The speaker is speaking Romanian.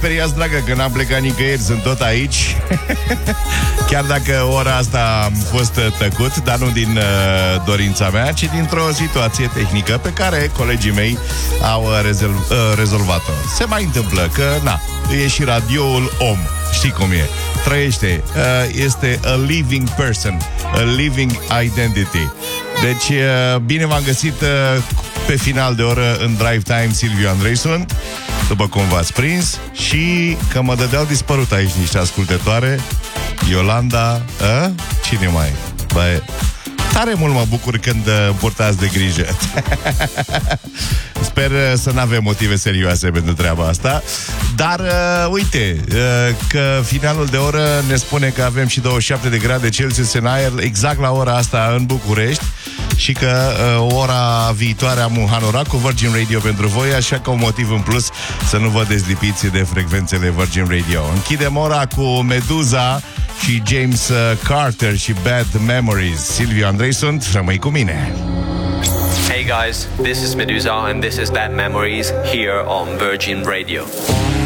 speriați, dragă, că n-am plecat nicăieri, sunt tot aici. Chiar dacă ora asta am fost tăcut, dar nu din dorința mea, ci dintr-o situație tehnică pe care colegii mei au rezolvat-o. Se mai întâmplă că, na, e și radioul om. Știi cum e? Trăiește. Este a living person, a living identity. Deci, bine v-am găsit pe final de oră în Drive Time. Silviu Andrei sunt, după cum v-ați prins. Și că mă dădeau dispărut aici niște ascultătoare. Iolanda, cine mai? Băi, tare mult mă bucur când purtați de grijă. Sper să nu avem motive serioase pentru treaba asta. Dar uite, că finalul de oră ne spune că avem și 27 de grade Celsius în aer exact la ora asta în București. Și că ora viitoare am un hanorac cu Virgin Radio pentru voi, așa că un motiv în plus să nu vă dezlipiți de frecvențele Virgin Radio. Închidem ora cu Meduza și James Carter și Bad Memories. Silviu Andrei sunt, rămâi cu mine. Hey guys, this is Meduza and this is Bad Memories here on Virgin Radio.